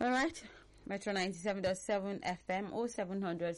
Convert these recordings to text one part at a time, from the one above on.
All right. Metro 97.7 FM 0700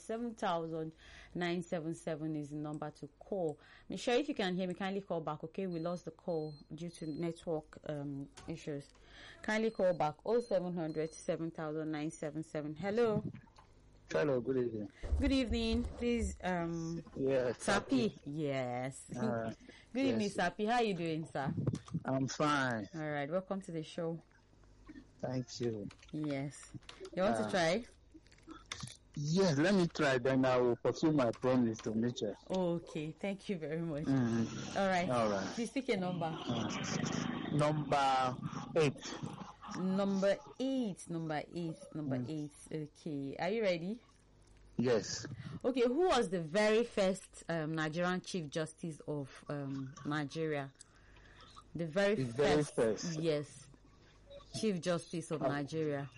7,977 is the number to call. Michelle, if you can hear me, kindly call back. Okay, we lost the call due to network issues. Kindly call back 0700 7,977. Hello. Hello, good evening. Good evening. Please, Yes. Sapi. Yes. Good evening, Sapi. How are you doing, sir? I'm fine. All right. Welcome to the show. Thank you. Yes. You want to try? Yes, let me try, then I will pursue my promise to Mitchell. Okay. Thank you very much. Mm-hmm. All right. All right. Please pick a number. Number 8. Number 8. Number 8. Number 8. Okay. Are you ready? Yes. Okay. Who was the very first Nigerian Chief Justice of Nigeria? The very first. Yes. Chief Justice of Nigeria.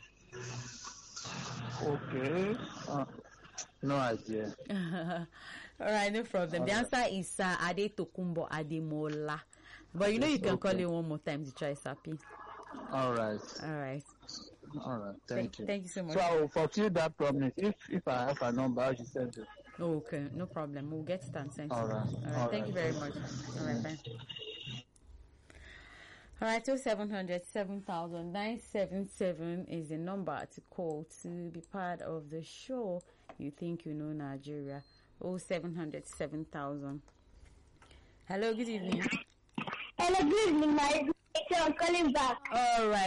Okay. No idea. All right, no problem. The answer is Sir Adetokunbo Ademola. But you know you can call it one more time to try Sapi. All right. All right. All right. Thank you. Thank you so much. So I will fulfill that promise. If I have a number, I should send it. Okay, no problem. We'll get it and send it. All right. All right. Thank you very much. All right, bye. All right, 0700 7,977 is the number to call to be part of the show. You think you know Nigeria. 0700 7,000. Hello, good evening. Hello, good evening, my I'm calling back. All right.